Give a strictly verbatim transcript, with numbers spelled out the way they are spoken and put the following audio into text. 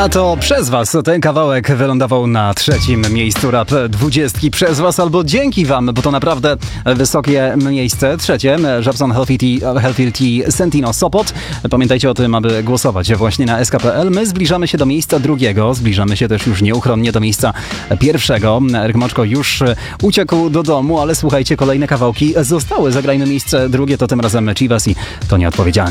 A to przez was ten kawałek wylądował na trzecim miejscu rap dwudziestki. Przez was albo dzięki wam, bo to naprawdę wysokie miejsce. Trzecie, Żabson Healthy Tea, Healthy Tea Sentino Sopot. Pamiętajcie o tym, aby głosować właśnie na S K kropka P L. My zbliżamy się do miejsca drugiego, zbliżamy się też już nieuchronnie do miejsca pierwszego. Eryk Moczko już uciekł do domu, ale słuchajcie, kolejne kawałki zostały. Zagrajmy miejsce drugie, to tym razem Chivas i to nieodpowiedzialnie.